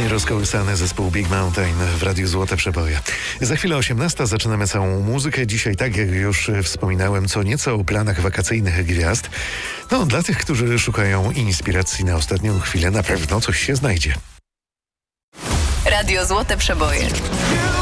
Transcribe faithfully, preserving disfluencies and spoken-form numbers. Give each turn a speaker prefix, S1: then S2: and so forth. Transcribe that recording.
S1: Rozkołysany zespół Big Mountain w Radiu Złote Przeboje. Za chwilę osiemnasta zaczynamy całą muzykę. Dzisiaj, tak jak już wspominałem, co nieco o planach wakacyjnych gwiazd. No, dla tych, którzy szukają inspiracji na ostatnią chwilę, na pewno coś się znajdzie.
S2: Radio Złote Przeboje.